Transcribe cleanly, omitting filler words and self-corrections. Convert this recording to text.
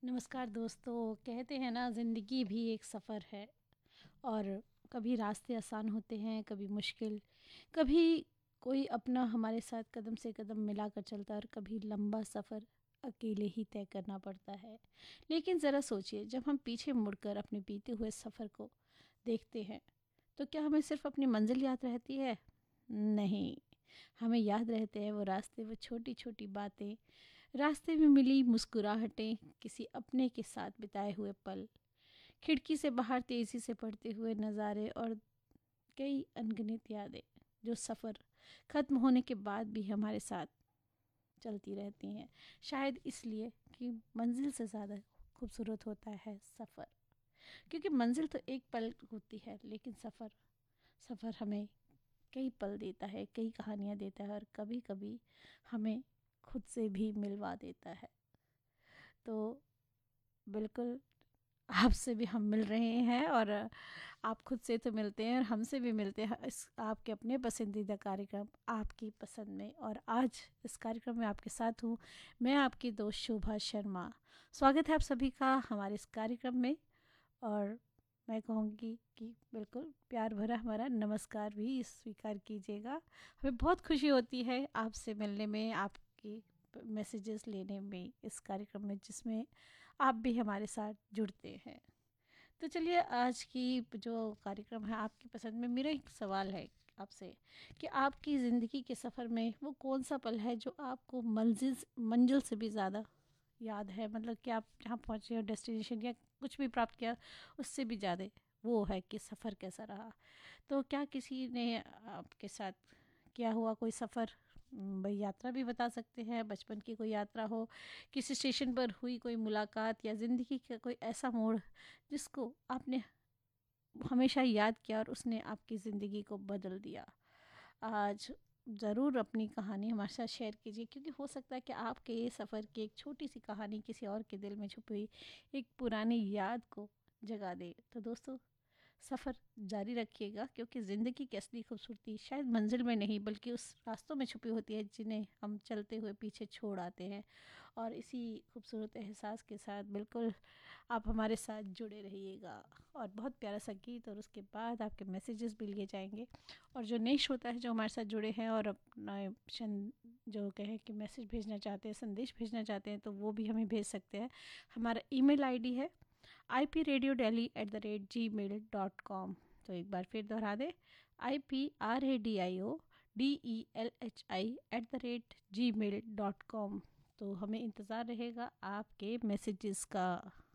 नमस्कार दोस्तों। कहते हैं ना, ज़िंदगी भी एक सफ़र है और कभी रास्ते आसान होते हैं, कभी मुश्किल, कभी कोई अपना हमारे साथ कदम से कदम मिलाकर चलता है और कभी लंबा सफ़र अकेले ही तय करना पड़ता है। लेकिन ज़रा सोचिए, जब हम पीछे मुड़कर अपने बीते हुए सफ़र को देखते हैं तो क्या हमें सिर्फ अपनी मंजिल याद रहती है? नहीं, हमें याद रहते हैं वो रास्ते, वो छोटी छोटी बातें, रास्ते में मिली मुस्कुराहटें, किसी अपने के साथ बिताए हुए पल, खिड़की से बाहर तेज़ी से पड़ते हुए नज़ारे और कई अनगिनत यादें जो सफ़र ख़त्म होने के बाद भी हमारे साथ चलती रहती हैं। शायद इसलिए कि मंजिल से ज़्यादा खूबसूरत होता है सफ़र, क्योंकि मंजिल तो एक पल होती है, लेकिन सफ़र हमें कई पल देता है, कई कहानियाँ देता है और कभी कभी हमें खुद से भी मिलवा देता है। तो बिल्कुल आपसे भी हम मिल रहे हैं और आप खुद से तो मिलते हैं और हमसे भी मिलते हैं इस आपके अपने पसंदीदा कार्यक्रम आपकी पसंद में। और आज इस कार्यक्रम में आपके साथ हूँ मैं, आपकी दोस्त शोभा शर्मा। स्वागत है आप सभी का हमारे इस कार्यक्रम में। और मैं कहूँगी कि बिल्कुल प्यार भरा हमारा नमस्कार भी स्वीकार कीजिएगा। हमें बहुत खुशी होती है आपसे मिलने में, आपकी मैसेजेस लेने में इस कार्यक्रम में, जिसमें आप भी हमारे साथ जुड़ते हैं। तो चलिए, आज की जो कार्यक्रम है आपकी पसंद में, मेरा एक सवाल है आपसे कि आपकी ज़िंदगी के सफ़र में वो कौन सा पल है जो आपको मंजिल से भी ज़्यादा याद है? मतलब कि आप जहाँ पहुँचे हो, डेस्टिनेशन या कुछ भी प्राप्त किया, उससे भी ज़्यादा वो है कि सफ़र कैसा रहा। तो क्या किसी ने आपके साथ किया हुआ कोई सफ़र, भाई यात्रा भी बता सकते हैं, बचपन की कोई यात्रा हो, किसी स्टेशन पर हुई कोई मुलाकात, या ज़िंदगी का कोई ऐसा मोड़ जिसको आपने हमेशा याद किया और उसने आपकी ज़िंदगी को बदल दिया। आज ज़रूर अपनी कहानी हमारे साथ शेयर कीजिए, क्योंकि हो सकता है कि आपके ये सफ़र की एक छोटी सी कहानी किसी और के दिल में छुपी हुई एक पुरानी याद को जगा दे। तो दोस्तों, सफ़र जारी रखिएगा, क्योंकि ज़िंदगी की असली खूबसूरती शायद मंजिल में नहीं बल्कि उस रास्तों में छुपी होती है जिन्हें हम चलते हुए पीछे छोड़ आते हैं। और इसी खूबसूरत एहसास के साथ बिल्कुल आप हमारे साथ जुड़े रहिएगा। और बहुत प्यारा सा गीत और उसके बाद आपके मैसेजेस भी लिए जाएंगे। और जो नए श्रोता है जो हमारे साथ जुड़े हैं और अपना जो कहें कि मैसेज भेजना चाहते हैं, संदेश भेजना चाहते हैं, तो वो भी हमें भेज सकते हैं। हमारा ईमेल आईडी है ipradiodeli@gmail.com। तो एक बार फिर दोहरा दे, ipradiodeli@gmail.com। तो हमें इंतज़ार रहेगा आपके मैसेजेस का।